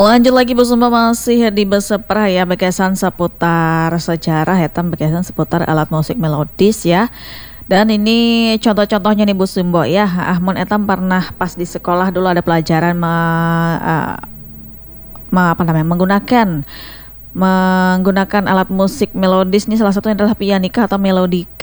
Lanjut lagi bersama masih di Besepra ya, bekesan seputar sejarah ya, bekesan seputar alat musik melodis ya. Dan ini contoh-contohnya nih Bu Sumbo ya. Ahmun etam pernah pas di sekolah dulu ada pelajaran apa namanya menggunakan alat musik melodis nih, salah satunya adalah pianika atau melodika